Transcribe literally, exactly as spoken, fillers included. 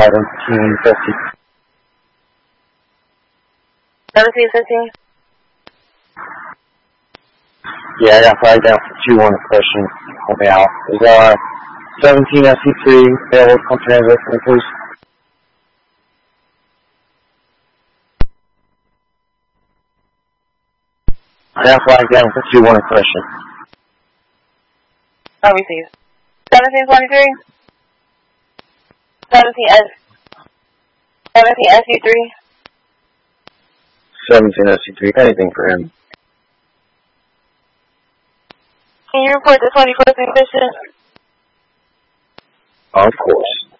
seventeen fifty. seventeen fifteen? Yeah, I got flagged down for two one question. Help me out. Is uh seventeen S C three available to come transit for me, please? I got flagged down for two one question. Oh, received. seventeen twenty-three? seventeen S. seventeen S C three? seventeen S C three. Anything for him. Can you report the twenty-fourth mission? Of course.